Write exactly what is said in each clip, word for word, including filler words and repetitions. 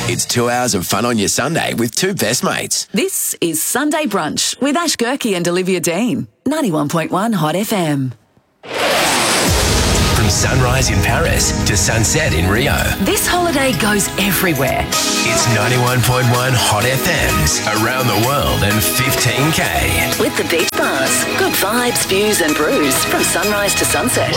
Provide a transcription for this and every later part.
It's two hours of fun on your Sunday with two best mates. This is Sunday Brunch with Ash Gerke and Olivia Dean. ninety-one point one Hot F M. From sunrise in Paris to sunset in Rio. This holiday goes everywhere. It's ninety-one point one Hot F M's around the world and fifteen K. With the beach bars, good vibes, views and brews from sunrise to sunset.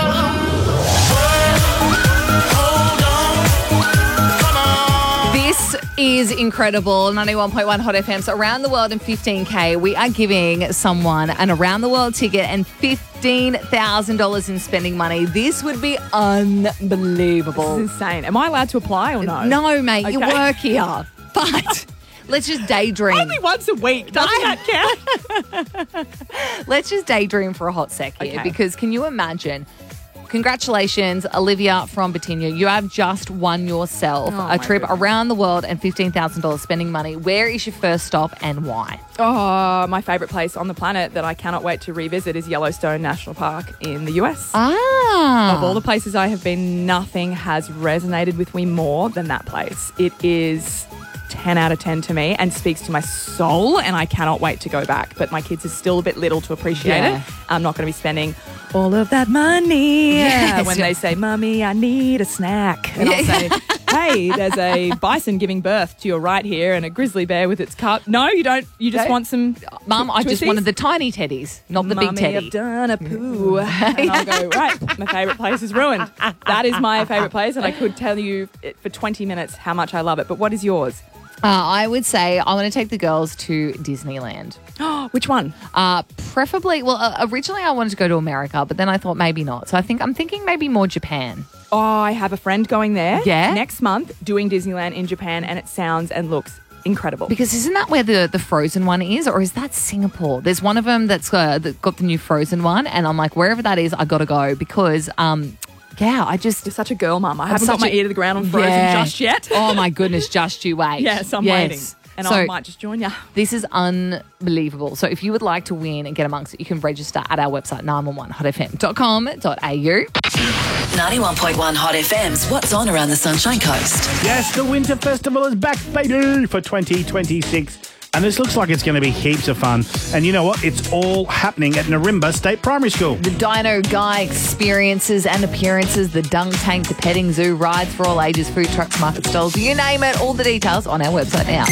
This is incredible. ninety-one point one Hot F M's around the world and fifteen K. We are giving someone an around the world ticket and fifteen thousand dollars in spending money. This would be unbelievable. This is insane. Am I allowed to apply or no? No, mate. You Okay. work here. But let's just daydream. Only once a week. Doesn't that count? Let's just daydream for a hot sec here Okay. because can you imagine? Congratulations, Olivia from Batinia. You have just won yourself Oh, a my trip goodness. around the world and fifteen thousand dollars spending money. Where is your first stop and why? Oh, my favourite place on the planet that I cannot wait to revisit is Yellowstone National Park in the U S. Ah. Of all the places I have been, nothing has resonated with me more than that place. It is ten out of ten to me and speaks to my soul, and I cannot wait to go back. But my kids are still a bit little to appreciate Yeah. it. I'm not going to be spending all of that money Yes. when they say, Mummy, I need a snack. And I'll say, hey, there's a bison giving birth to your right here and a grizzly bear with its cub. No, you don't. You just No. want some Mum, I just twisties? wanted the tiny teddies, not the Mummy, big teddy. I've done a poo. And I'll go, right, my favourite place is ruined. That is my favourite place, and I could tell you it for twenty minutes how much I love it. But what is yours? Uh, I would say I want to take the girls to Disneyland. Which one? Uh, preferably, well, uh, originally I wanted to go to America, but then I thought maybe not. So I think I'm thinking maybe more Japan. Oh, I have a friend going there Yeah? next month doing Disneyland in Japan, and it sounds and looks incredible. Because isn't that where the, the Frozen one is, or is that Singapore? There's one of them that's uh, that got the new Frozen one, and I'm like, wherever that is, I got to go because, um, yeah, I just... You're such a girl, Mum. I haven't got such my a- ear to the ground on Frozen Yeah. just yet. Oh, my goodness, just you wait. Yes, I'm Yes. waiting. And So- I might just join you. This is unbelievable. So if you would like to win and get amongst it, you can register at our website, nine one one hot f m dot com dot a u. ninety-one point one Hot F M's What's On Around the Sunshine Coast. Yes, the Winter Festival is back, baby, for twenty twenty-six. And this looks like it's going to be heaps of fun. And you know what? It's all happening at Narimba State Primary School. The Dino Guy experiences and appearances, the Dung Tank, the petting zoo, rides for all ages, food trucks, market stalls, you name it. All the details on our website now.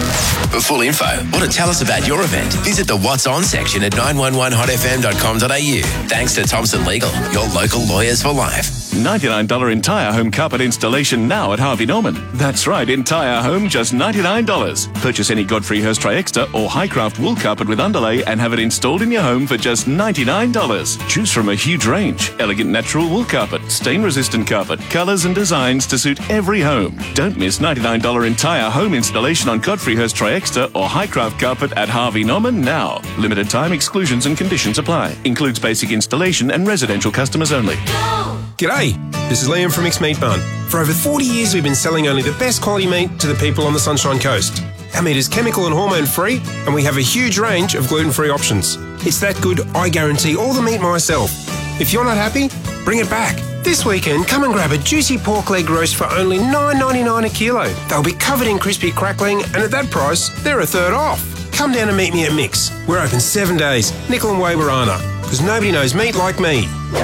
For full info or to tell us about your event, visit the What's On section at nine one one hot f m dot com dot a u. Thanks to Thompson Legal, your local lawyers for life. ninety-nine dollars entire home carpet installation now at Harvey Norman. That's right, entire home, just ninety-nine dollars. Purchase any Godfrey Hirst Triexta or Highcraft wool carpet with underlay and have it installed in your home for just ninety-nine dollars. Choose from a huge range. Elegant natural wool carpet, stain-resistant carpet, colours and designs to suit every home. Don't miss ninety-nine dollars entire home installation on Godfrey Hirst Triexta or Highcraft carpet at Harvey Norman now. Limited time exclusions and conditions apply. Includes basic installation and residential customers only. G'day, this is Liam from Mixed Meat Bun. For over forty years we've been selling only the best quality meat to the people on the Sunshine Coast. Our meat is chemical and hormone free, and we have a huge range of gluten-free options. It's that good, I guarantee all the meat myself. If you're not happy, bring it back. This weekend, come and grab a juicy pork leg roast for only nine ninety-nine a kilo. They'll be covered in crispy crackling, and at that price, they're a third off. Come down and meet me at Mix. We're open seven days, nickel and Wawarana, because nobody knows meat like me.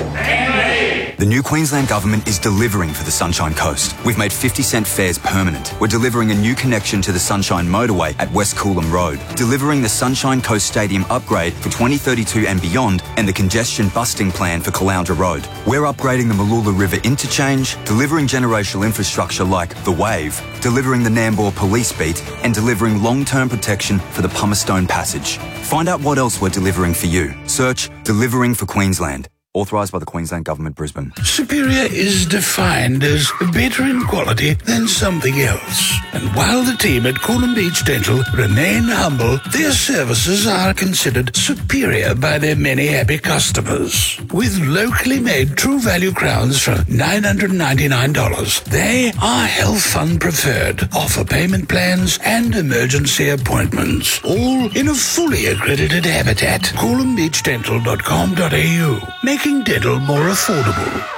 The new Queensland Government is delivering for the Sunshine Coast. We've made fifty cent fares permanent. We're delivering a new connection to the Sunshine Motorway at West Coolum Road, delivering the Sunshine Coast Stadium upgrade for twenty thirty-two and beyond, and the congestion busting plan for Caloundra Road. We're upgrading the Malula River interchange, delivering generational infrastructure like the Wave, delivering the Nambour Police Beat, and delivering long-term protection for the Pummerstone Passage. Find out what else we're delivering for you. Search Delivering for Queensland. Authorised by the Queensland Government, Brisbane. Superior is defined as better in quality than something else. And while the team at Coolum Beach Dental remain humble, their services are considered superior by their many happy customers. With locally made true value crowns for nine hundred ninety-nine dollars, they are Health Fund preferred, offer payment plans and emergency appointments, all in a fully accredited habitat. coolum beach dental dot com dot a u. Making dental more affordable.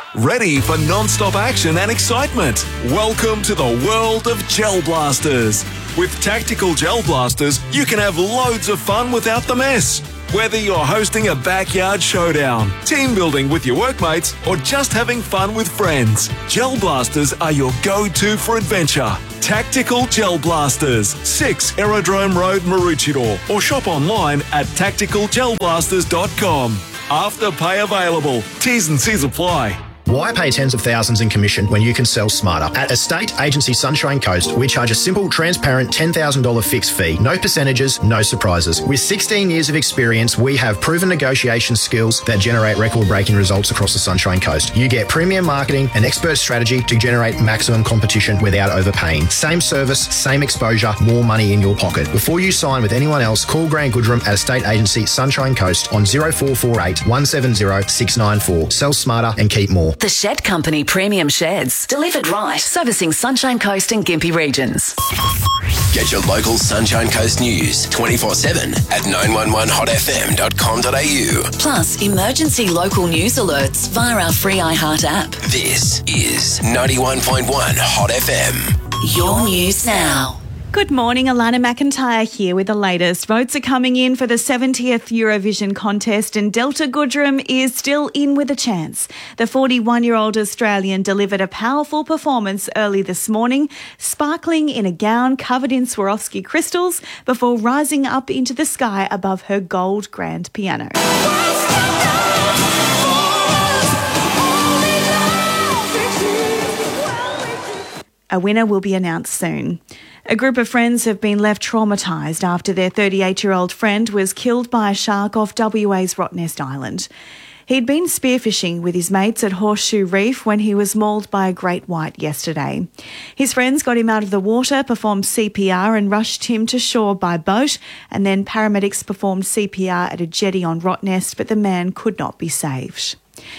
Ready for non-stop action and excitement? Welcome to the world of Gel Blasters. With Tactical Gel Blasters, you can have loads of fun without the mess. Whether you're hosting a backyard showdown, team building with your workmates, or just having fun with friends, Gel Blasters are your go-to for adventure. Tactical Gel Blasters, six Aerodrome Road, Maroochydore, or shop online at tactical gel blasters dot com. Afterpay available. T's and C's apply. Why pay tens of thousands in commission when you can sell smarter? At Estate Agency Sunshine Coast, we charge a simple, transparent ten thousand dollars fixed fee. No percentages, no surprises. With sixteen years of experience, we have proven negotiation skills that generate record-breaking results across the Sunshine Coast. You get premium marketing and expert strategy to generate maximum competition without overpaying. Same service, same exposure, more money in your pocket. Before you sign with anyone else, call Grant Goodrum at Estate Agency Sunshine Coast on zero four four eight, one seven zero, six nine four. Sell smarter and keep more. The Shed Company Premium Sheds. Delivered right. Servicing Sunshine Coast and Gympie regions. Get your local Sunshine Coast news twenty-four seven at nine one one hot f m dot com dot a u. Plus, emergency local news alerts via our free iHeart app. This is ninety-one point one Hot F M. Your news now. Good morning, Alana McIntyre here with the latest. Votes are coming in for the seventieth Eurovision contest and Delta Goodrum is still in with a chance. The forty-one-year-old Australian delivered a powerful performance early this morning, sparkling in a gown covered in Swarovski crystals before rising up into the sky above her gold grand piano. A winner will be announced soon. A group of friends have been left traumatised after their thirty-eight-year-old friend was killed by a shark off W A's Rottnest Island. He'd been spearfishing with his mates at Horseshoe Reef when he was mauled by a great white yesterday. His friends got him out of the water, performed C P R and rushed him to shore by boat, and then paramedics performed C P R at a jetty on Rottnest, but the man could not be saved.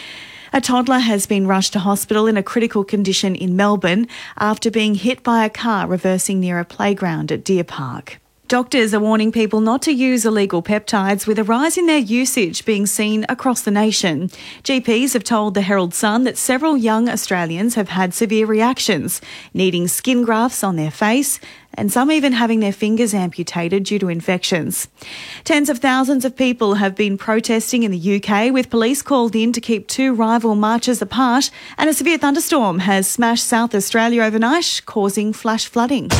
A toddler has been rushed to hospital in a critical condition in Melbourne after being hit by a car reversing near a playground at Deer Park. Doctors are warning people not to use illegal peptides with a rise in their usage being seen across the nation. G Ps have told the Herald Sun that several young Australians have had severe reactions, needing skin grafts on their face, and some even having their fingers amputated due to infections. Tens of thousands of people have been protesting in the U K, with police called in to keep two rival marches apart, and a severe thunderstorm has smashed South Australia overnight, causing flash flooding.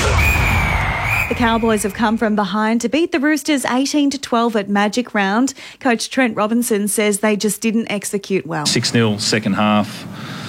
The Cowboys have come from behind to beat the Roosters eighteen to twelve at Magic Round. Coach Trent Robinson says they just didn't execute well. six nil second half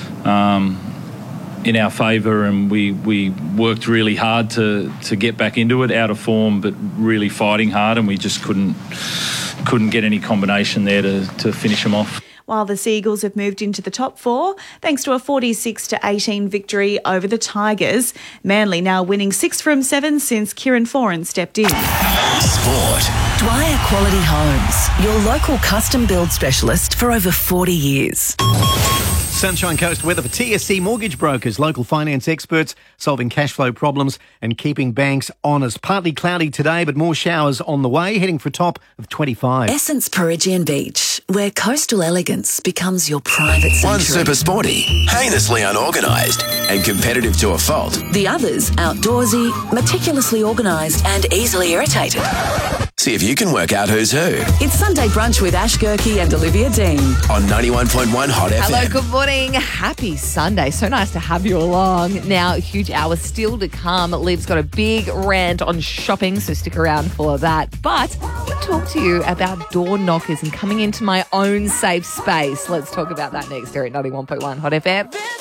um, in our favour, and we, we worked really hard to, to get back into it, out of form but really fighting hard, and we just couldn't couldn't get any combination there to, to finish them off. While the Seagulls have moved into the top four thanks to a forty-six to eighteen victory over the Tigers. Manly now winning six from seven since Kieran Foran stepped in. Sport. Dwyer Quality Homes, your local custom build specialist for over forty years. Sunshine Coast weather for T S C Mortgage Brokers, local finance experts solving cash flow problems and keeping banks honest. Partly cloudy today, but more showers on the way, heading for a top of twenty-five. Essence Perigian Beach, where coastal elegance becomes your private sanctuary. One super sporty, heinously unorganised, and competitive to a fault. The others outdoorsy, meticulously organised, and easily irritated. See if you can work out who's who. It's Sunday Brunch with Ash Gerke and Olivia Dean on ninety-one point one Hot F M. Hello, good morning. Happy Sunday. So nice to have you along. Now, huge hours still to come. Liv's got a big rant on shopping, so stick around for that. But I want to talk to you about door knockers and coming into my own safe space. Let's talk about that next here at ninety-one point one Hot F M.